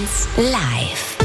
live.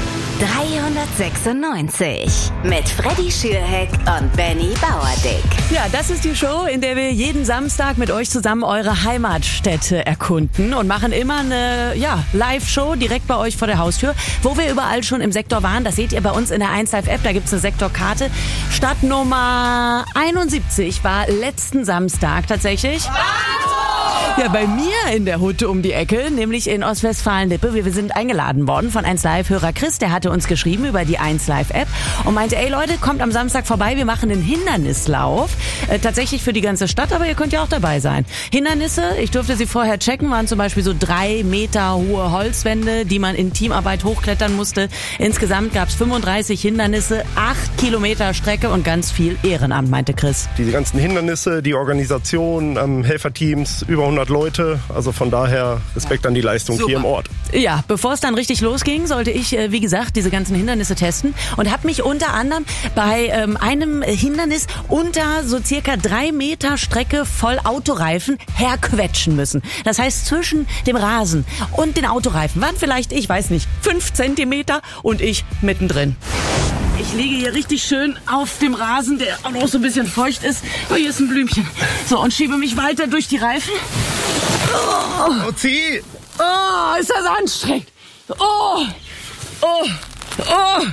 396 mit Freddy Schürheck und Benny Bauerdick. Ja, das ist die Show, in der wir jeden Samstag mit euch zusammen eure Heimatstädte erkunden und machen immer eine Live-Show direkt bei euch vor der Haustür, wo wir überall schon im Sektor waren. Das seht ihr bei uns in der 1Live-App, da gibt's eine Sektorkarte. Stadt Nummer 71 war letzten Samstag tatsächlich. Ja, bei mir in der Hütte um die Ecke, nämlich in Ostwestfalen-Lippe. Wir sind eingeladen worden von 1Live-Hörer Chris, der hatte uns geschrieben über die 1Live-App und meinte, ey Leute, kommt am Samstag vorbei, wir machen einen Hindernislauf. Tatsächlich für die ganze Stadt, aber ihr könnt ja auch dabei sein. Hindernisse, ich durfte sie vorher checken, waren zum Beispiel so 3 Meter hohe Holzwände, die man in Teamarbeit hochklettern musste. Insgesamt gab's 35 Hindernisse, 8 Kilometer Strecke und ganz viel Ehrenamt, meinte Chris. Diese ganzen Hindernisse, die Organisation, Helferteams, über 100 Leute, also von daher Respekt an die Leistung hier im Ort. Ja, bevor es dann richtig losging, sollte ich, wie gesagt, diese ganzen Hindernisse testen und habe mich unter anderem bei einem Hindernis unter so circa 3 Meter Strecke voll Autoreifen herquetschen müssen. Das heißt, zwischen dem Rasen und den Autoreifen waren vielleicht, ich weiß nicht, 5 Zentimeter und ich mittendrin. Ich liege hier richtig schön auf dem Rasen, der auch noch so ein bisschen feucht ist. Oh, hier ist ein Blümchen. So, und schiebe mich weiter durch die Reifen. Oh, zieh! Oh, ist das anstrengend. Oh, oh, oh.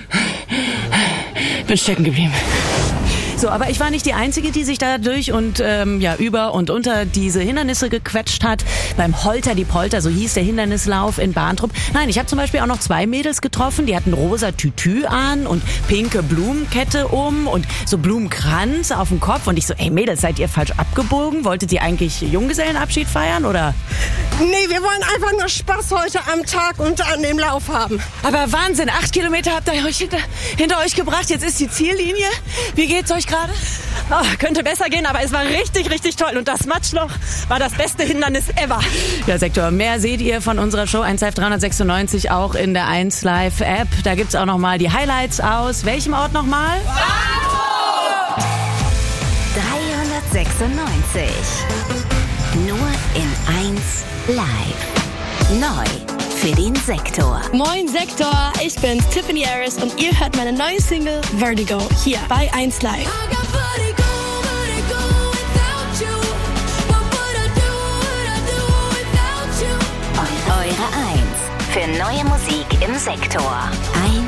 Bin stecken geblieben. So, aber ich war nicht die Einzige, die sich da durch und über und unter diese Hindernisse gequetscht hat. Beim Holter die Polter, so hieß der Hindernislauf in Barntrup. Nein, ich habe zum Beispiel auch noch 2 Mädels getroffen, die hatten rosa Tütü an und pinke Blumenkette um und so Blumenkranz auf dem Kopf. Und ich so, ey Mädels, seid ihr falsch abgebogen? Wolltet ihr eigentlich Junggesellenabschied feiern, oder? Nee, wir wollen einfach nur Spaß heute am Tag und an dem Lauf haben. Aber Wahnsinn, 8 Kilometer habt ihr euch hinter euch gebracht. Jetzt ist die Ziellinie. Wie geht's euch gerade? Oh, könnte besser gehen, aber es war richtig, richtig toll. Und das Matschloch war das beste Hindernis ever. Ja, Sektor, mehr seht ihr von unserer Show 1Live 396 auch in der 1Live-App. Da gibt's auch nochmal die Highlights aus welchem Ort nochmal? 396. Nur in 1Live. Neu für den Sektor. Moin Sektor, ich bin's, Tiffany Harris und ihr hört meine neue Single Vertigo hier bei 1Live. Und eure 1 für neue Musik im Sektor.